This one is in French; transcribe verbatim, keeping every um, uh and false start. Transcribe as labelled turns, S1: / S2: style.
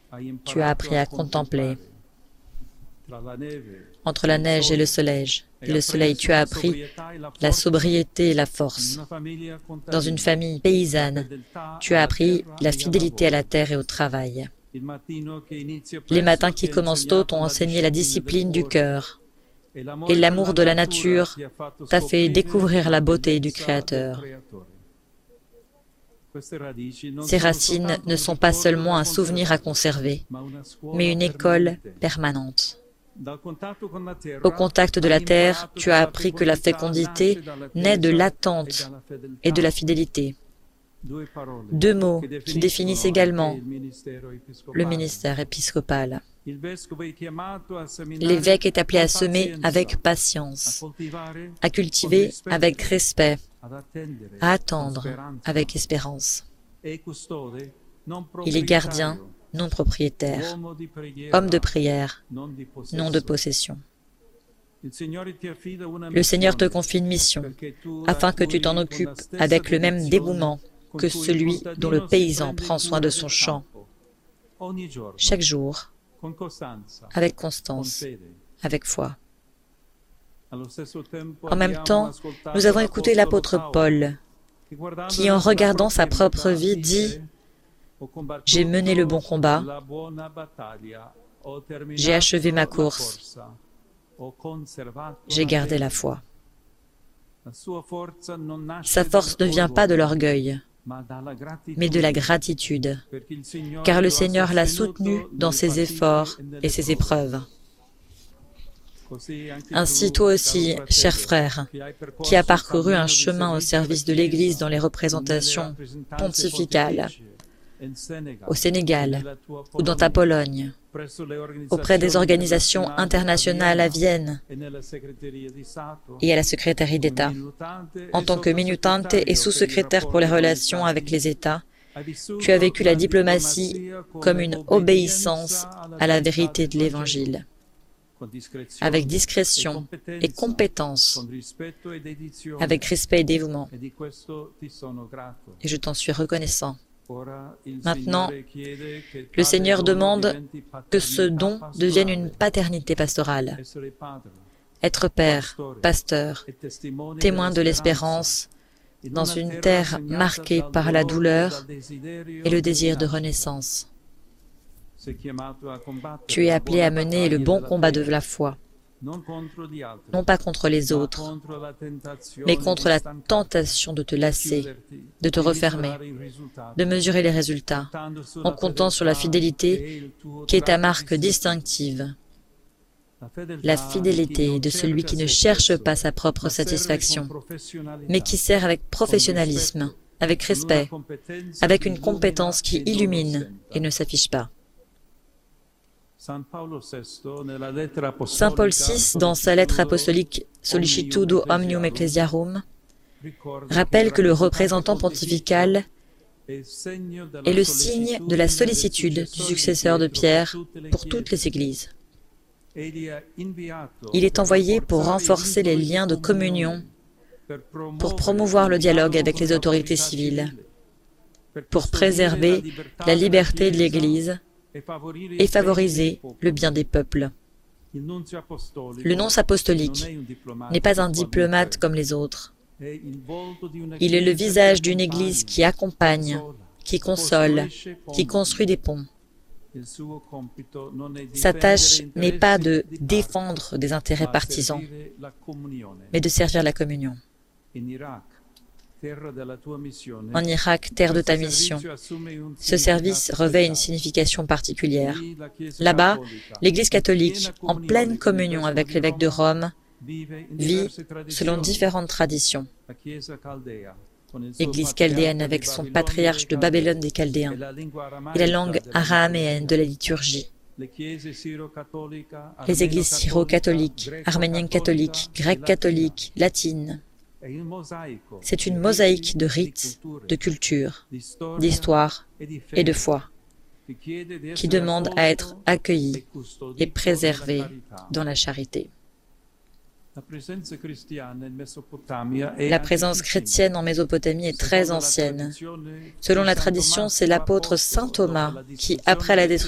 S1: tu as appris à contempler. Entre la neige et le soleil, et le soleil, tu as appris la sobriété et la force. Dans une famille paysanne, tu as appris la fidélité à la terre et au travail. Les matins qui commencent tôt t'ont enseigné la discipline du cœur, et l'amour de la nature t'a fait découvrir la beauté du Créateur. Ces racines ne sont pas seulement un souvenir à conserver, mais une école permanente. Au contact de la terre, tu as appris que la fécondité naît de l'attente et de la fidélité. Deux mots qui définissent également le ministère épiscopal. L'évêque est appelé à semer avec patience, à cultiver avec respect, à attendre avec espérance. Il est gardien, non propriétaire, homme de prière, non de possession. Le Seigneur te confie une mission, afin que tu t'en occupes avec le même dévouement que celui dont le paysan prend soin de son champ, chaque jour, avec constance, avec foi. En même temps, nous avons écouté l'apôtre Paul, qui, en regardant sa propre vie, dit « J'ai mené le bon combat, j'ai achevé ma course, j'ai gardé la foi. » Sa force ne vient pas de l'orgueil, mais de la gratitude, car le Seigneur l'a soutenu dans ses efforts et ses épreuves. Ainsi, toi aussi, cher frère, qui as parcouru un chemin au service de l'Église dans les représentations pontificales, au Sénégal ou dans ta Pologne, auprès des organisations internationales à Vienne et à la secrétaire d'État, en tant que minutante et sous-secrétaire pour les relations avec les États, tu as vécu la diplomatie comme une obéissance à la vérité de l'Évangile, avec discrétion et compétence, avec respect et dévouement. Et je t'en suis reconnaissant. Maintenant, le Seigneur demande que ce don devienne une paternité pastorale. Être père, pasteur, témoin de l'espérance, dans une terre marquée par la douleur et le désir de renaissance. Tu es appelé à mener le bon combat de la foi, non pas contre les autres, mais contre la tentation de te lasser, de te refermer, de mesurer les résultats, en comptant sur la fidélité qui est ta marque distinctive. La fidélité de celui qui ne cherche pas sa propre satisfaction, mais qui sert avec professionnalisme, avec respect, avec une compétence qui illumine et ne s'affiche pas. Saint Paul six, dans sa lettre apostolique Sollicitudo Omnium Ecclesiarum, rappelle que le représentant pontifical est le signe de la sollicitude du successeur de Pierre pour toutes les églises. Il est envoyé pour renforcer les liens de communion, pour promouvoir le dialogue avec les autorités civiles, pour préserver la liberté de l'Église et favoriser le bien des peuples. Le nonce apostolique n'est pas un diplomate comme les autres. Il est le visage d'une Église qui accompagne, qui console, qui construit des ponts. Sa tâche n'est pas de défendre des intérêts partisans, mais de servir la communion. En Irak, terre de ta mission, ce service revêt une signification particulière. Là-bas, l'Église catholique, en pleine communion avec l'évêque de Rome, vit selon différentes traditions. L'Église chaldéenne avec son patriarche de Babylone des Chaldéens et la langue araméenne de la liturgie. Les églises syro-catholiques, arméniennes catholiques, grecques catholiques, latines. C'est une mosaïque de rites, de culture, d'histoire et de foi qui demande à être accueillie et préservée dans la charité. La présence chrétienne en Mésopotamie est très ancienne. Selon la tradition, c'est l'apôtre saint Thomas qui, après la destruction